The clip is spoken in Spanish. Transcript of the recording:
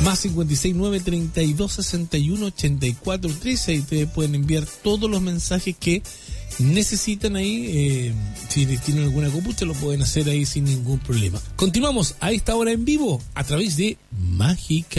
Más 569-3261-8413. Y ustedes pueden enviar todos los mensajes que necesitan ahí. Si tienen alguna copucha, lo pueden hacer ahí sin ningún problema. Continuamos a esta hora en vivo a través de Mágica.